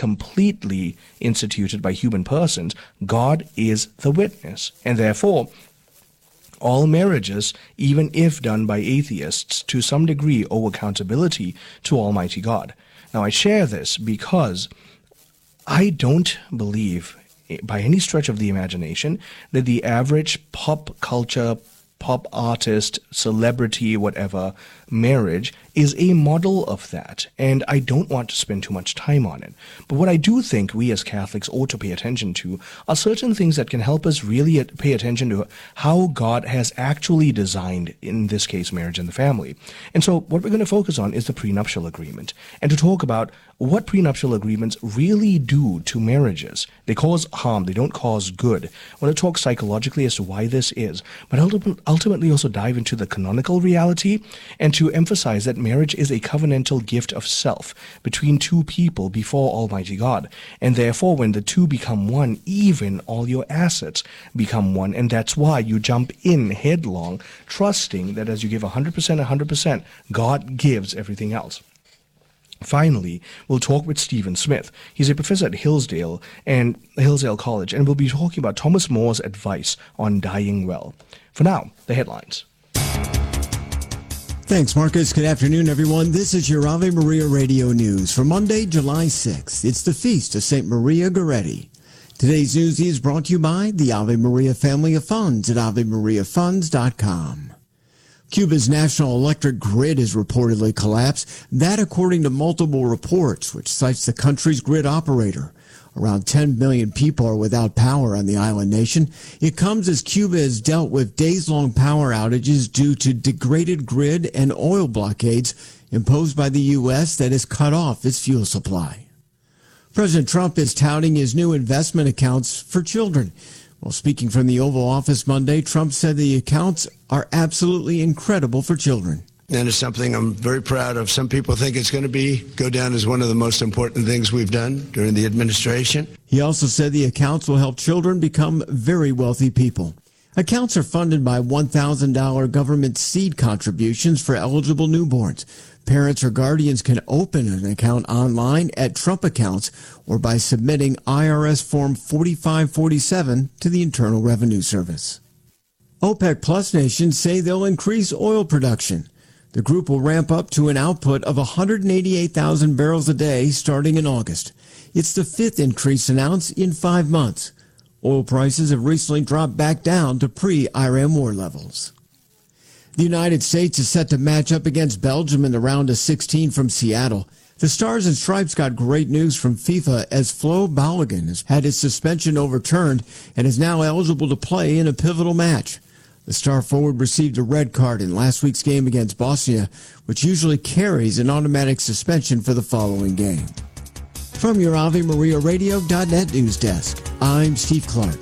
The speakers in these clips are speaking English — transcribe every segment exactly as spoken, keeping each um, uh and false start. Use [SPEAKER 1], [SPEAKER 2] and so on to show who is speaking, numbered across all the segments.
[SPEAKER 1] completely instituted by human persons, God is the witness. And therefore, all marriages, even if done by atheists, to some degree owe accountability to Almighty God. Now, I share this because I don't believe, by any stretch of the imagination, that the average pop culture, pop artist, celebrity, whatever, marriage is a model of that. And I don't want to spend too much time on it. But what I do think we as Catholics ought to pay attention to are certain things that can help us really pay attention to how God has actually designed, in this case, marriage and the family. And so what we're going to focus on is the prenuptial agreement, and to talk about what prenuptial agreements really do to marriages. They cause harm. They don't cause good. I want to talk psychologically as to why this is, but ultimately also dive into the canonical reality and to emphasize that marriage is a covenantal gift of self between two people before Almighty God. And therefore, when the two become one, even all your assets become one. And that's why you jump in headlong, trusting that as you give one hundred percent, one hundred percent, God gives everything else. Finally, we'll talk with Stephen Smith. He's a professor at Hillsdale and Hillsdale College, and we'll be talking about Thomas More's advice on dying well. For now, the headlines.
[SPEAKER 2] Thanks, Marcus. Good afternoon, everyone. This is your Ave Maria Radio News for Monday, July sixth. It's the feast of Saint Maria Goretti. Today's news is brought to you by the Ave Maria Family of Funds at ave maria funds dot com. Cuba's national electric grid has reportedly collapsed, that according to multiple reports, which cites the country's grid operator. Around ten million people are without power on the island nation. It comes as Cuba has dealt with days-long power outages due to degraded grid and oil blockades imposed by the U S that has cut off its fuel supply. President Trump is touting his new investment accounts for children. While speaking from the Oval Office Monday, Trump said the accounts are absolutely incredible for children.
[SPEAKER 3] And it's something I'm very proud of. Some people think it's going to be go down as one of the most important things we've done during the administration.
[SPEAKER 2] He also said the accounts will help children become very wealthy people. Accounts are funded by one thousand dollars government seed contributions for eligible newborns. Parents or guardians can open an account online at Trump Accounts or by submitting I R S Form forty-five forty-seven to the Internal Revenue Service. OPEC Plus nations say they'll increase oil production. The group will ramp up to an output of one hundred eighty-eight thousand barrels a day starting in August. It's the fifth increase announced in five months. Oil prices have recently dropped back down to pre-Iran war levels. The United States is set to match up against Belgium in the round of sixteen from Seattle. The Stars and Stripes got great news from FIFA as Flo Balogun has had his suspension overturned and is now eligible to play in a pivotal match. The star forward received a red card in last week's game against Bosnia, which usually carries an automatic suspension for the following game. From your Ave Maria Radio dot net news desk, I'm Steve Clark.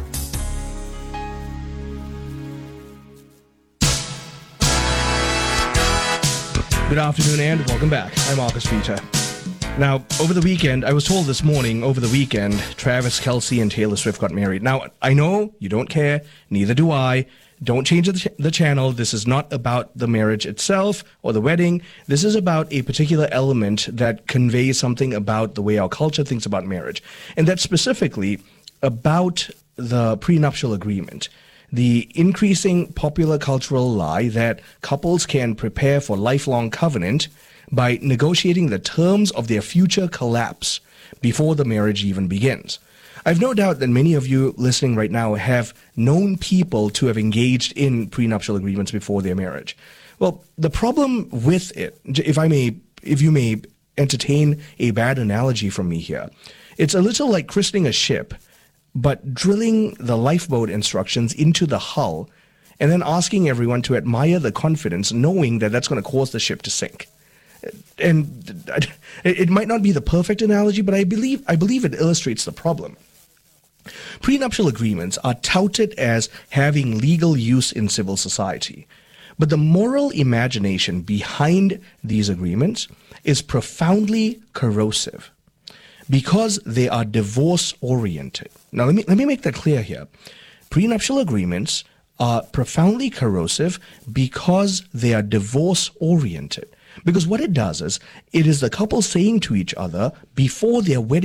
[SPEAKER 1] Good afternoon and welcome back. I'm Marcus Peter. Now, over the weekend, I was told this morning, over the weekend, Travis Kelce and Taylor Swift got married. Now, I know you don't care, neither do I. Don't change the, ch- the channel. This is not about the marriage itself or the wedding. This is about a particular element that conveys something about the way our culture thinks about marriage. And that's specifically about the prenuptial agreement. The increasing popular cultural lie that couples can prepare for lifelong covenant by negotiating the terms of their future collapse before the marriage even begins. I've no doubt that many of you listening right now have known people to have engaged in prenuptial agreements before their marriage. Well, the problem with it, if I may, if you may entertain a bad analogy from me here, it's a little like christening a ship, but drilling the lifeboat instructions into the hull and then asking everyone to admire the confidence, knowing that that's going to cause the ship to sink. And it might not be the perfect analogy, but I believe I believe it illustrates the problem. Prenuptial agreements are touted as having legal use in civil society, but the moral imagination behind these agreements is profoundly corrosive because they are divorce-oriented. Now, let me let me make that clear here. Prenuptial agreements are profoundly corrosive because they are divorce-oriented. Because what it does is, it is the couple saying to each other before their wedding